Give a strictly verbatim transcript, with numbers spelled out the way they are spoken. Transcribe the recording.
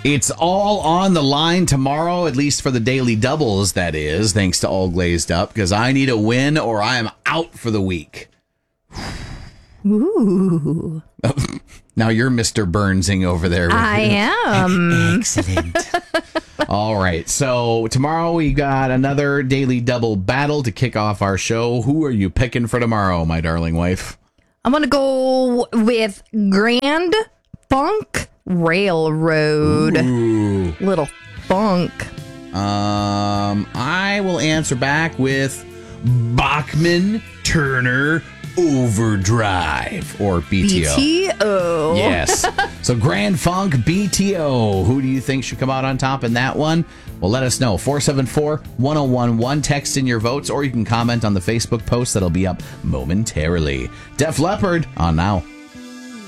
It's all on the line tomorrow, at least for the daily doubles, that is, thanks to All Glazed Up, because I need a win or I am out for the week. Ooh. Now you're Mister Burnsing over there. I am. Excellent. All right. So tomorrow we got another daily double battle to kick off our show. Who are you picking for tomorrow, my darling wife? I'm going to go with Grand Funk Railroad. Ooh. Little funk. Um, I will answer back with Bachman Turner Overdrive, or B T O. B T O. Yes. So Grand Funk B T O. Who do you think should come out on top in that one? Well, let us know. four seven four, one oh one one. Text in your votes, or you can comment on the Facebook post that'll be up momentarily. Def Leppard on now.